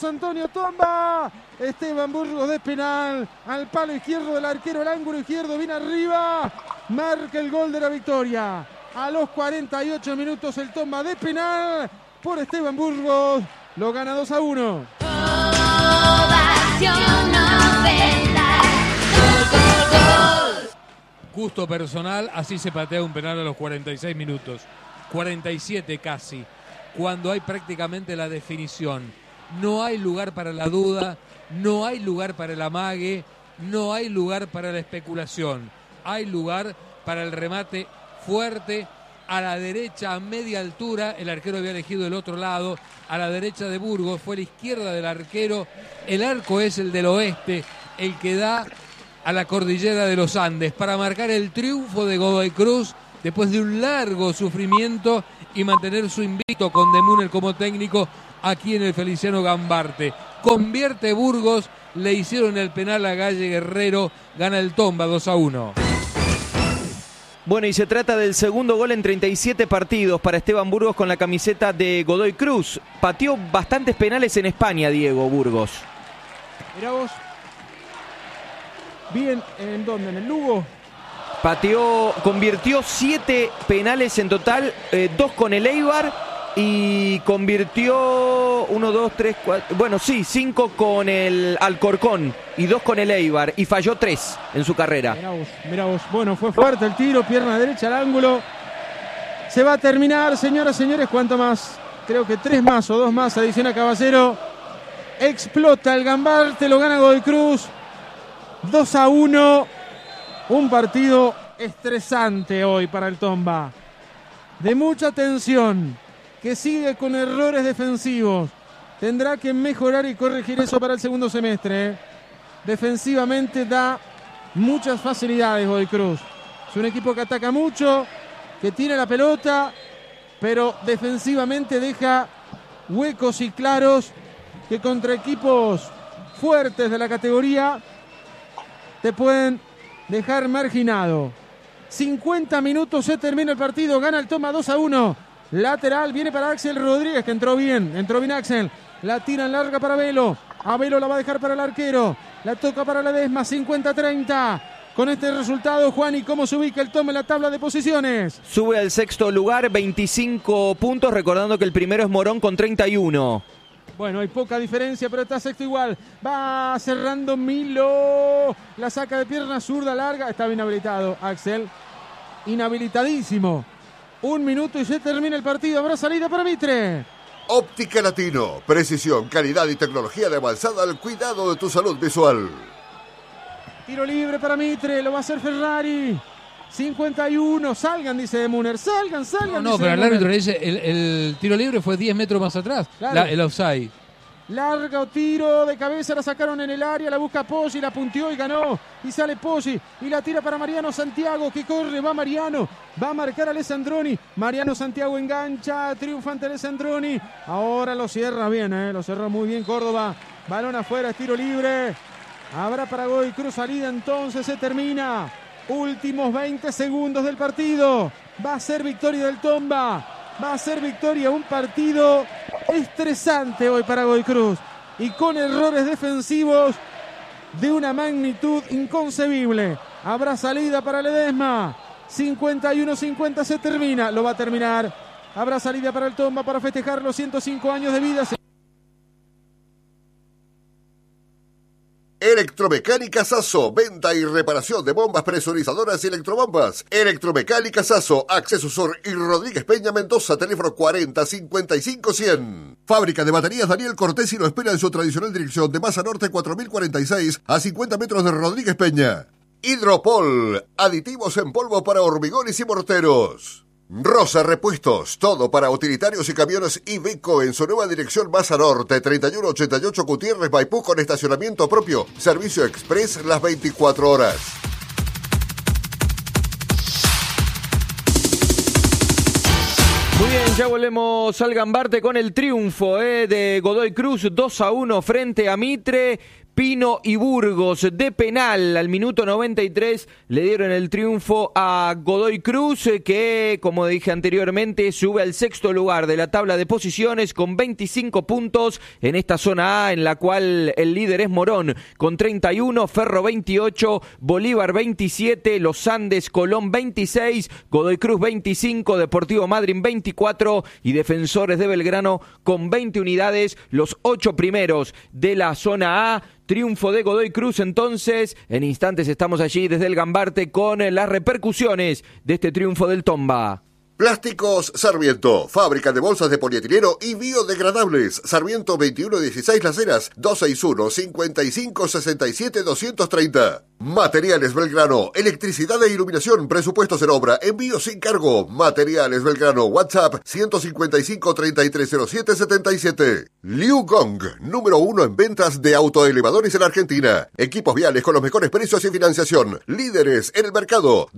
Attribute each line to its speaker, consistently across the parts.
Speaker 1: José Antonio Tomba. Esteban Burgos de penal, al palo izquierdo del arquero, el ángulo izquierdo, viene arriba, marca el gol de la victoria. A los 48 minutos el Tomba de penal por Esteban Burgos, lo gana 2-1.
Speaker 2: Gusto personal, así se patea un penal a los 46 minutos, 47 casi, cuando hay prácticamente la definición. No hay lugar para la duda, no hay lugar para el amague, no hay lugar para la especulación. Hay lugar para el remate fuerte, a la derecha, a media altura. El arquero había elegido el otro lado, a la derecha de Burgos, fue a la izquierda del arquero. El arco es el del oeste, el que da a la cordillera de los Andes, para marcar el triunfo de Godoy Cruz después de un largo sufrimiento y mantener su invicto con De Munner como técnico aquí en el Feliciano Gambarte. Convierte Burgos, le hicieron el penal a Galle Guerrero, gana el Tomba 2-1.
Speaker 3: Bueno, y se trata del segundo gol en 37 partidos para Esteban Burgos con la camiseta de Godoy Cruz. Pateó bastantes penales en España, Diego Burgos.
Speaker 1: Mirá vos. Bien, ¿en dónde? ¿En el Lugo?
Speaker 3: Convirtió 7 penales en total, 2 con el Eibar y convirtió 5 con el Alcorcón y 2 con el Eibar y falló 3 en su carrera.
Speaker 1: Mirá vos. Bueno, fue fuerte el tiro, pierna derecha al ángulo. Se va a terminar, señoras, señores, ¿cuánto más? Creo que 3 más o 2 más, adiciona Caballero. Explota el Gambarte, lo gana Godoy Cruz. 2-1, un partido estresante hoy para el Tomba, de mucha tensión, que sigue con errores defensivos. Tendrá que mejorar y corregir eso para el segundo semestre. Defensivamente da muchas facilidades Godoy Cruz. Es un equipo que ataca mucho, que tiene la pelota, pero defensivamente deja huecos y claros que contra equipos fuertes de la categoría te pueden dejar marginado. 50 minutos, se termina el partido, gana el Tomba 2-1. Lateral, viene para Axel Rodríguez, que entró bien Axel. La tira en larga para Velo. A Velo la va a dejar para el arquero. La toca para Ledesma, 50-30. Con este resultado, Juan, ¿y cómo se ubica el Tomba en la tabla de posiciones?
Speaker 3: Sube al sexto lugar, 25 puntos, recordando que el primero es Morón con 31.
Speaker 1: Bueno, hay poca diferencia, pero está sexto igual. Va cerrando Milo. La saca de pierna zurda larga. Está bien habilitado Axel. Inhabilitadísimo. 1 minuto y se termina el partido. Habrá salida para Mitre.
Speaker 4: Óptica Latino. Precisión, calidad y tecnología de avanzada al cuidado de tu salud visual.
Speaker 1: Tiro libre para Mitre. Lo va a hacer Ferrari. 51, salgan, dice De Munner, salgan.
Speaker 2: No, pero el árbitro le dice, el tiro libre fue 10 metros más atrás, claro. El offside.
Speaker 1: Largo tiro de cabeza, la sacaron en el área, la busca Poggi, la punteó y ganó. Y sale Poggi y la tira para Mariano Santiago, que corre, va Mariano, va a marcar a Alessandroni. Mariano Santiago engancha, triunfante Alessandroni. Ahora lo cierra bien, lo cerró muy bien Córdoba. Balón afuera, tiro libre. Habrá para Godoy Cruz salida, entonces se termina. Últimos 20 segundos del partido. Va a ser victoria del Tomba. Va a ser victoria. Un partido estresante hoy para Godoy Cruz. Y con errores defensivos de una magnitud inconcebible. Habrá salida para Ledesma. 51-50 se termina. Lo va a terminar. Habrá salida para el Tomba para festejar los 105 años de vida.
Speaker 4: Electromecánica Sasso, venta y reparación de bombas presurizadoras y electrobombas. Electromecánica Sasso, Acceso Sur y Rodríguez Peña Mendoza, teléfono 40-55-100. Fábrica de baterías Daniel Cortesi lo espera en su tradicional dirección de Masa Norte 4046 a 50 metros de Rodríguez Peña. Hidropol, aditivos en polvo para hormigones y morteros. Rosa Repuestos, todo para utilitarios y camiones Iveco en su nueva dirección Masa Norte, 3188 Gutiérrez Maipú con estacionamiento propio, servicio express las 24 horas.
Speaker 3: Muy bien, ya volvemos al Gambarte con el triunfo de Godoy Cruz 2-1 frente a Mitre. Pino y Burgos de penal al minuto 93 le dieron el triunfo a Godoy Cruz, que como dije anteriormente sube al sexto lugar de la tabla de posiciones con 25 puntos en esta zona A, en la cual el líder es Morón con 31, Ferro 28, Bolívar 27, Los Andes, Colón 26, Godoy Cruz 25, Deportivo Madryn 24 y Defensores de Belgrano con 20 unidades, los 8 primeros de la zona A. Triunfo de Godoy Cruz entonces. En instantes estamos allí desde el Gambarte con las repercusiones de este triunfo del Tomba.
Speaker 4: Plásticos Sarmiento, fábrica de bolsas de polietileno y biodegradables. Sarmiento 2116 Las Heras, 261-5567-230. Materiales Belgrano, electricidad e iluminación, presupuestos en obra, envío sin cargo. Materiales Belgrano, WhatsApp 155-3307-77. Liu Gong, número 1 en ventas de autoelevadores en Argentina. Equipos viales con los mejores precios y financiación. Líderes en el mercado,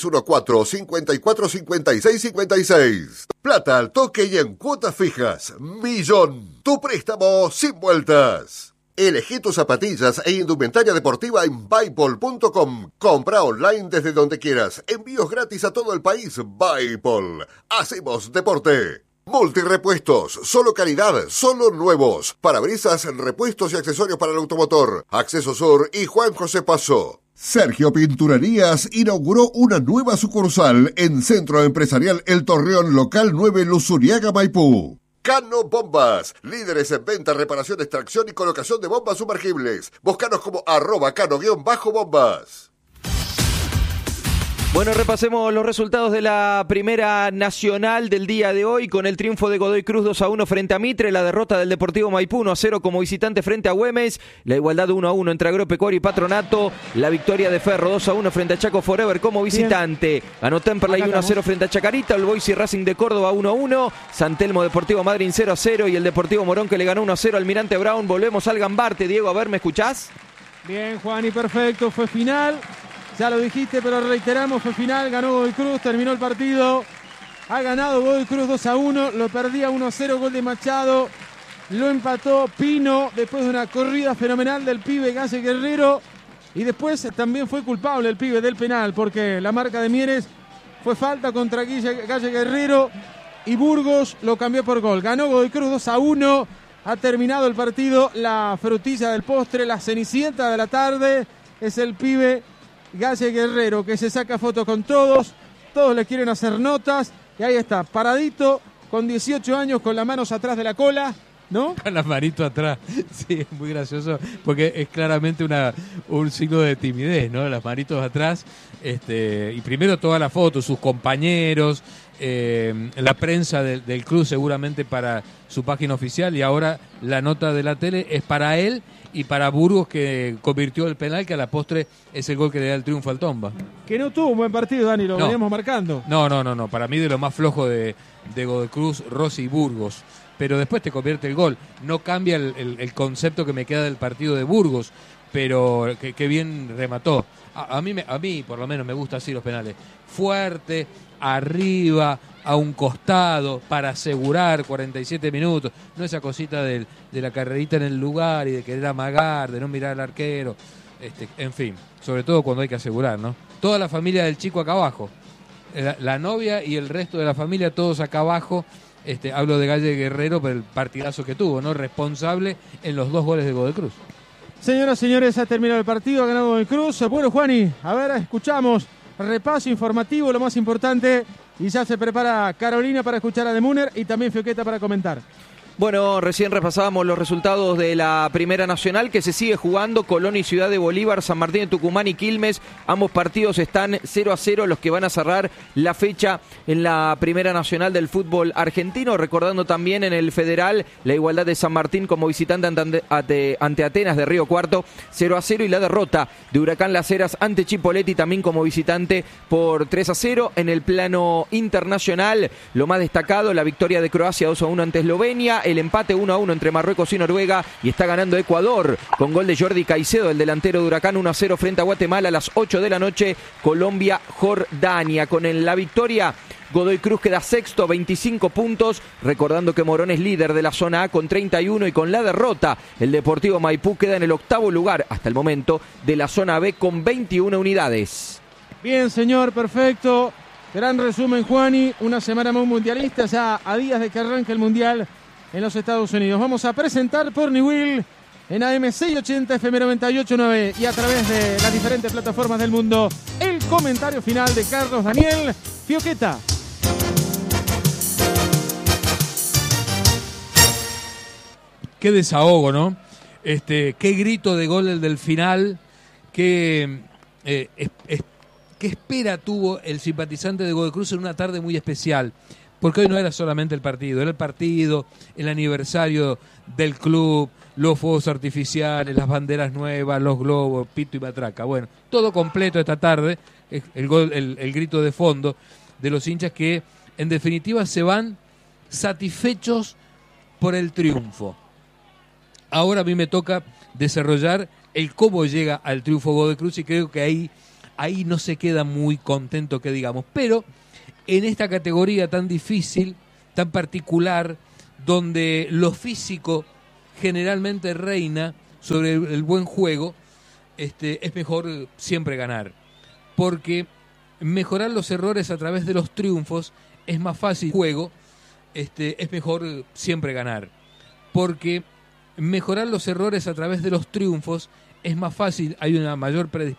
Speaker 4: 2614-545656. Plata al toque y en cuotas fijas. Millón, tu préstamo sin vueltas. Elegí tus zapatillas e indumentaria deportiva en Buypol.com. Compra online desde donde quieras. Envíos gratis a todo el país. Buypol. Hacemos deporte. Multirepuestos. Solo calidad. Solo nuevos. Parabrisas, repuestos y accesorios para el automotor. Acceso Sur y Juan José Paso. Sergio Pinturerías inauguró una nueva sucursal en Centro Empresarial El Torreón, local 9, Luzuriaga, Maipú. Cano Bombas, líderes en venta, reparación, extracción y colocación de bombas sumergibles. Búscanos como @cano_bombas.
Speaker 3: Bueno, repasemos los resultados de la Primera Nacional del día de hoy, con el triunfo de Godoy Cruz 2-1 frente a Mitre, la derrota del Deportivo Maipú 1-0 como visitante frente a Güemes, la igualdad 1-1 entre Agropecuario y Patronato, la victoria de Ferro 2-1 frente a Chaco Forever como visitante, ganó Temperley 1-0 frente a Chacarita, el Boys y Racing de Córdoba 1-1, San Telmo Deportivo Madryn 0-0 y el Deportivo Morón que le ganó 1-0 al Almirante Brown. Volvemos al Gambarte, Diego, a ver, ¿me escuchás?
Speaker 1: Bien, Juan, y perfecto, fue final. Ya lo dijiste, pero reiteramos, fue final, ganó Godoy Cruz, terminó el partido. Ha ganado Godoy Cruz 2-1, lo perdía 1-0, gol de Machado. Lo empató Pino después de una corrida fenomenal del pibe Galle Guerrero. Y después también fue culpable el pibe del penal, porque la marca de Mieres fue falta contra Galle Guerrero y Burgos lo cambió por gol. Ganó Godoy Cruz 2-1, ha terminado el partido. La frutilla del postre, la cenicienta de la tarde, es el pibe Galle Guerrero, que se saca fotos con todos le quieren hacer notas, y ahí está, paradito, con 18 años, con las manos atrás de la cola, ¿no?
Speaker 2: Con las manitos atrás, sí, es muy gracioso, porque es claramente un signo de timidez, ¿no? Las manitos atrás, y primero toda la foto, sus compañeros, la prensa del club seguramente para su página oficial, y ahora la nota de la tele es para él y para Burgos, que convirtió el penal, que a la postre es el gol que le da el triunfo al Tomba.
Speaker 1: Que no tuvo un buen partido, Dani, lo veníamos marcando.
Speaker 2: No, para mí de lo más flojo de Godoy Cruz, Rossi y Burgos, pero después te convierte el gol. No cambia el concepto que me queda del partido de Burgos, pero que bien remató. A mí por lo menos me gusta así los penales. Fuerte, arriba, a un costado, para asegurar 47 minutos. No esa cosita de la carrerita en el lugar y de querer amagar, de no mirar al arquero. En fin, sobre todo cuando hay que asegurar, ¿no? Toda la familia del chico acá abajo. La novia y el resto de la familia, todos acá abajo. Hablo de Galle Guerrero por el partidazo que tuvo, ¿no? Responsable en los 2 goles de Godoy Cruz.
Speaker 1: Señoras y señores, ha terminado el partido, ha ganado Godoy Cruz. Bueno, Juani, a ver, escuchamos repaso informativo, lo más importante, y ya se prepara Carolina para escuchar a De Muner y también Fioqueta para comentar.
Speaker 3: Bueno, recién repasábamos los resultados de la Primera Nacional, que se sigue jugando. Colón y Ciudad de Bolívar, San Martín de Tucumán y Quilmes. Ambos partidos están 0-0, los que van a cerrar la fecha en la Primera Nacional del fútbol argentino. Recordando también en el Federal la igualdad de San Martín como visitante ante Atenas de Río Cuarto, 0-0. Y la derrota de Huracán Las Heras ante Chipoleti también como visitante por 3-0. En el plano internacional, lo más destacado, la victoria de Croacia 2-1 ante Eslovenia. El empate 1-1 entre Marruecos y Noruega, y está ganando Ecuador con gol de Jordi Caicedo, el delantero de Huracán, 1-0 frente a Guatemala a las 8 de la noche. Colombia-Jordania, con la victoria Godoy Cruz queda sexto, 25 puntos. Recordando que Morón es líder de la zona A con 31 y con la derrota, el Deportivo Maipú queda en el octavo lugar hasta el momento de la zona B con 21 unidades.
Speaker 1: Bien, señor, perfecto. Gran resumen, Juani. Una semana muy mundialista, ya a días de que arranque el Mundial en los Estados Unidos. Vamos a presentar por Newell en AM 680, FM 98.9 y a través de las diferentes plataformas del mundo el comentario final de Carlos Daniel Fioqueta.
Speaker 2: Qué desahogo, ¿no? Qué grito de gol el del final, qué espera tuvo el simpatizante de Godoy Cruz en una tarde muy especial, porque hoy no era solamente el partido, era el partido, el aniversario del club, los fuegos artificiales, las banderas nuevas, los globos, pito y matraca. Bueno, todo completo esta tarde, el grito de fondo de los hinchas que en definitiva se van satisfechos por el triunfo. Ahora a mí me toca desarrollar el cómo llega al triunfo Godoy Cruz y creo que ahí no se queda muy contento, que digamos. Pero en esta categoría tan difícil, tan particular, donde lo físico generalmente reina sobre el buen juego, es mejor siempre ganar. Porque mejorar los errores a través de los triunfos es más fácil. Juego, es mejor siempre ganar. Porque mejorar los errores a través de los triunfos es más fácil, hay una mayor predisposición.